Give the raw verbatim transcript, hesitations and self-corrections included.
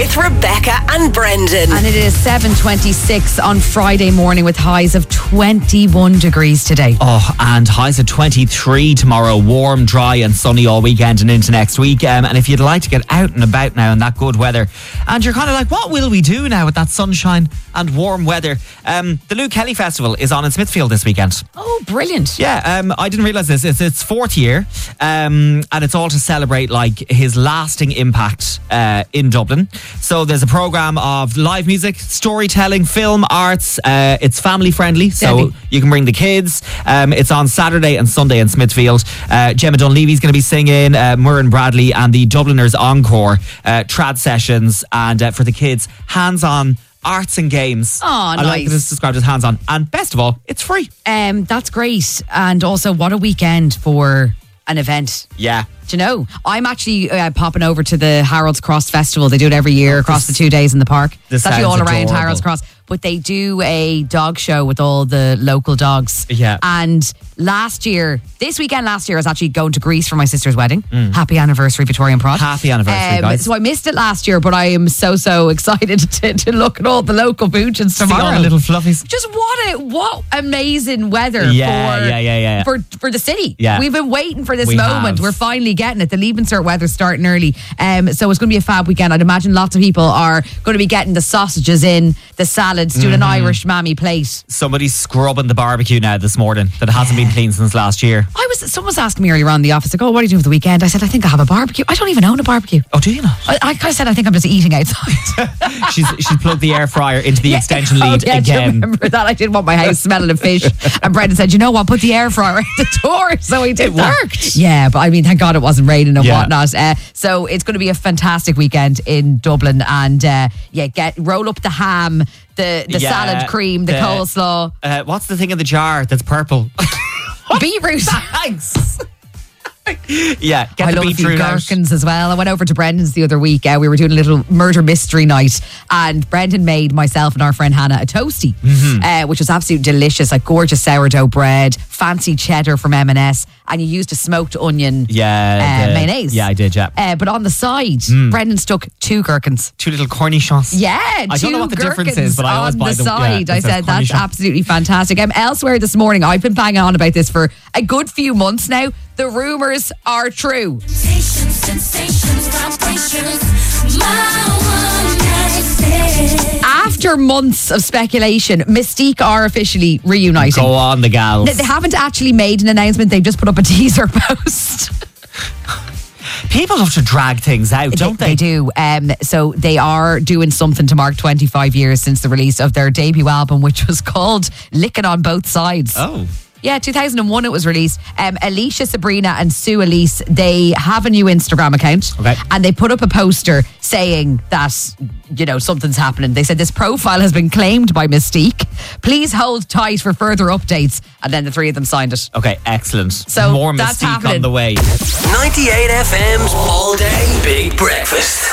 with Rebecca and Brendan. And it is seven twenty-six on Friday morning with highs of twenty-one degrees today. Oh, and highs of twenty-three tomorrow. Warm, dry and sunny all weekend and into next week. Um, and if you'd like to get out and about now in that good weather, and you're kind of like, what will we do now with that sunshine and warm weather? Um, the Lou Kelly Festival is on in Smithfield this weekend. Oh, brilliant. Yeah, um, I didn't realise this. It's its fourth year, um, and it's all to celebrate like his lasting impact uh, in Dublin. So there's a programme of live music, storytelling, film, arts. Uh, it's family friendly, so Debbie. you can bring the kids. Um, it's on Saturday and Sunday in Smithfield. Uh, Gemma Dunleavy's going to be singing, uh, Murren Bradley and the Dubliners Encore, uh, trad sessions, and uh, for the kids, hands-on arts and games. Oh, I nice. like that it's described as hands-on. And best of all, it's free. Um, that's great. And also, what a weekend for an event. Yeah. Do you know, I'm actually uh, popping over to the Harold's Cross Festival. They do it every year across the two days in the park. This It's actually all sounds around adorable. Harold's Cross. But they do a dog show with all the local dogs. Yeah. And last year, this weekend last year, I was actually going to Greece for my sister's wedding. Happy anniversary, Victorian Prod. Happy anniversary, guys. So I missed it last year, but I am so, so excited to, to look at all the local boochins See tomorrow. all the little fluffies. Just what a, what amazing weather Yeah, for, yeah, yeah, yeah. for for the city. Yeah. We've been waiting for this We moment. have. We're finally getting it. The Liebenstart weather's starting early. Um, so it's going to be a fab weekend. I'd imagine lots of people are going to be getting the sausages in, the salads, doing Mm-hmm. an Irish mammy plate. Somebody's scrubbing the barbecue now this morning that hasn't been cleaned since last year. I was someone was asking me earlier on in the office, like, oh, what are you doing for the weekend? I said, I think I have a barbecue. I don't even own a barbecue. Oh, do you not? I, I kind of said, I think I'm just eating outside. she's she's plugged the air fryer into the extension Oh, lead yeah, do you again. remember that? I didn't want my house smelling of fish. And Brendan said, you know what? Put the air fryer at the door. So he did. It worked. Yeah, but I mean, thank God it wasn't raining and Yeah. whatnot. Uh, so it's going to be a fantastic weekend in Dublin. And uh, yeah, get roll up the ham, the, the Yeah, salad cream, the, the- coleslaw, Uh, what's the thing in the jar that's purple? beetroot. Thanks. Yeah, get I the love a few beetroot out. gherkins as well. I went over to Brendan's the other week. Uh, we were doing a little murder mystery night, and Brendan made myself and our friend Hannah a toastie, Mm-hmm. uh, which was absolutely delicious. Like gorgeous sourdough bread, fancy cheddar from M and S, and you used a smoked onion Yeah, uh, the- mayonnaise. Yeah, I did, yeah. Uh, but on the side, Brendan stuck two gherkins. Two little cornichons. Yeah, I two don't know what the difference gherkins is, but I always on buy the them. Yeah, side. it I says said that's cornichon. absolutely fantastic. Um, elsewhere this morning, I've been banging on about this for a good few months now. The rumours are true. Sensations, sensations, vibrations, my one night stand. After months of speculation, Mystique are officially reuniting. Go on, the gals. They- They haven't actually made an announcement. They've just put up a teaser post. People have to drag things out, don't they? They do. Um, so they are doing something to mark twenty-five years since the release of their debut album, which was called Licking on Both Sides. Oh. Yeah, two thousand one it was released. Um, Alicia Sabrina and Sue Elise, they have a new Instagram account. Okay. And they put up a poster saying that, you know, something's happening. They said this profile has been claimed by Mystique. Please hold tight for further updates. And then the three of them signed it. Okay, excellent. So More that's Mystique happening. on the way. ninety-eight F M's All Day Big Breakfast.